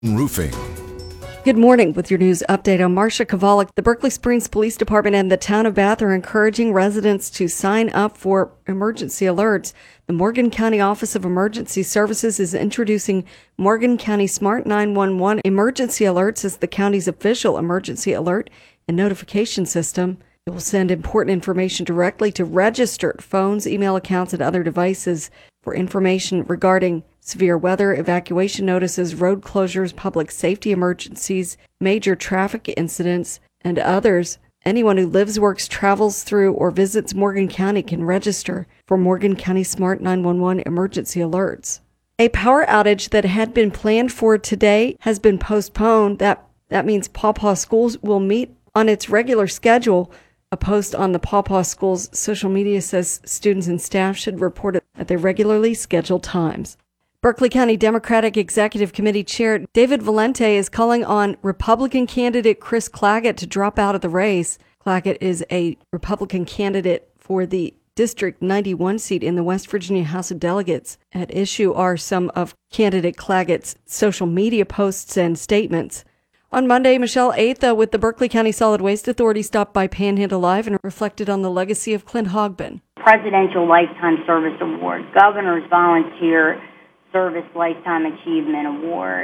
Roofing. Good morning. With your news update, I'm Marcia Kovalik. The Berkeley Springs Police Department and the town of Bath are encouraging residents to sign up for emergency alerts. The Morgan County Office of Emergency Services is introducing Morgan County Smart 911 Emergency Alerts as the county's official emergency alert and notification system. It will send important information directly to registered phones, email accounts, and other devices for information regarding severe weather, evacuation notices, road closures, public safety emergencies, major traffic incidents, and others. Anyone who lives, works, travels through, or visits Morgan County can register for Morgan County Smart 911 emergency alerts. A power outage that had been planned for today has been postponed. That means Paw Paw Schools will meet on its regular schedule. A post on the Paw Paw Schools social media says students and staff should report it at their regularly scheduled times. Berkeley County Democratic Executive Committee Chair David Valente is calling on Republican candidate Chris Claggett to drop out of the race. Claggett is a Republican candidate for the District 91 seat in the West Virginia House of Delegates. At issue are some of candidate Claggett's social media posts and statements. On Monday, Michelle Atha with the Berkeley County Solid Waste Authority stopped by Panhandle Live and reflected on the legacy of Clint Hogbin. Presidential Lifetime Service Award, Governor's Volunteer Service Lifetime Achievement Award,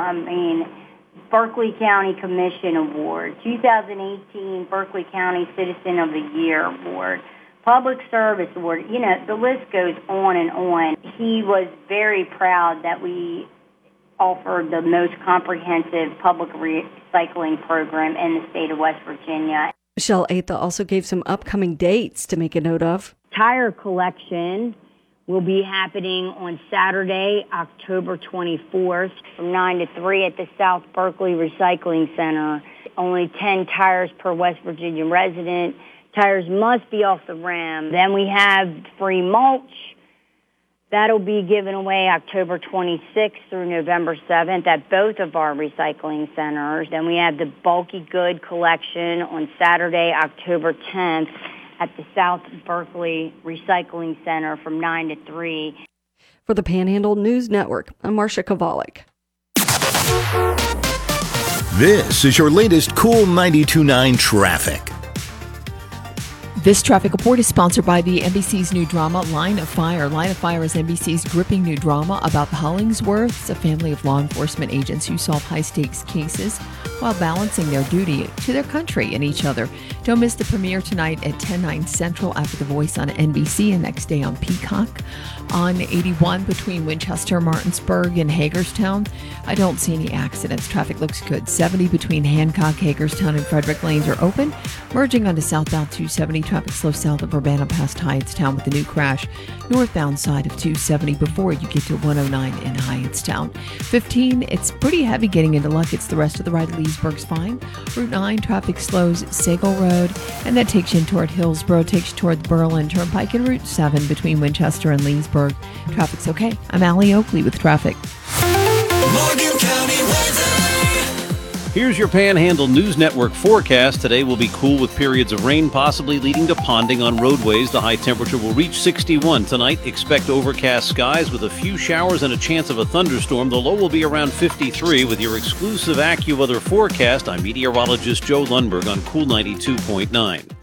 Berkeley County Commission Award, 2018 Berkeley County Citizen of the Year Award, Public Service Award. You know, the list goes on and on. He was very proud that we offered the most comprehensive public recycling program in the state of West Virginia. Michelle Atha also gave some upcoming dates to make a note of. Tire collection will be happening on Saturday, October 24th from 9 to 3 at the South Berkeley Recycling Center. Only 10 tires per West Virginia resident. Tires must be off the rim. Then we have free mulch. That'll be given away October 26th through November 7th at both of our recycling centers. Then we have the bulky good collection on Saturday, October 10th at the South Berkeley Recycling Center from 9 to 3. For the Panhandle News Network, I'm Marcia Kovalik. This is your latest Cool 92.9 traffic. This traffic report is sponsored by the NBC's new drama, Line of Fire. Line of Fire is NBC's gripping new drama about the Hollingsworths, a family of law enforcement agents who solve high-stakes cases while balancing their duty to their country and each other. Don't miss the premiere tonight at 10/9 Central after The Voice on NBC and next day on Peacock. On 81 between Winchester, Martinsburg, and Hagerstown, I don't see any accidents. Traffic looks good. 70 between Hancock, Hagerstown, and Frederick lanes are open. Merging onto southbound 270, traffic slow south of Urbana past Hyattstown with a new crash. Northbound side of 270 before you get to 109 in Hyattstown. 15, it's pretty heavy getting into Luckett's. The rest of the ride to Leesburg's fine. Route 9, traffic slows Sagal Road, and that takes you in toward Hillsborough, takes you toward the Berlin Turnpike, and Route 7 between Winchester and Leesburg. Traffic's okay. I'm Allie Oakley with traffic. Morgan County weather. Here's your Panhandle News Network forecast. Today will be cool with periods of rain, possibly leading to ponding on roadways. The high temperature will reach 61. Tonight, expect overcast skies with a few showers and a chance of a thunderstorm. The low will be around 53. With your exclusive AccuWeather forecast, I'm meteorologist Joe Lundberg on Cool 92.9.